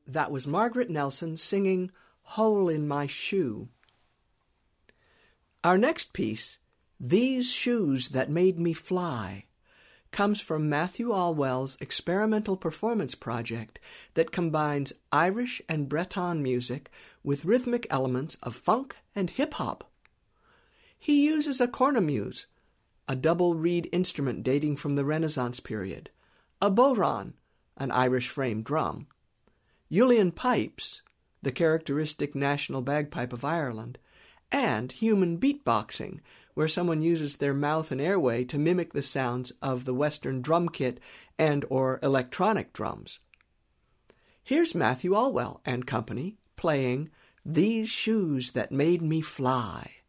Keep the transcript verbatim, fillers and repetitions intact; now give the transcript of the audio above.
That was Margaret Nelson singing Hole in My Shoe. Our next piece, These Shoes That Made Me Fly, comes from Matthew Allwell's experimental performance project that combines Irish and Breton music with rhythmic elements of funk and hip-hop. He uses a cornemuse, a double reed instrument dating from the Renaissance period, a bodhrán, an Irish frame drum, Uilleann pipes, the characteristic national bagpipe of Ireland, and human beatboxing, where someone uses their mouth and airway to mimic the sounds of the Western drum kit and or electronic drums. Here's Matthew Allwell and company playing These Shoes That Made Me Fly.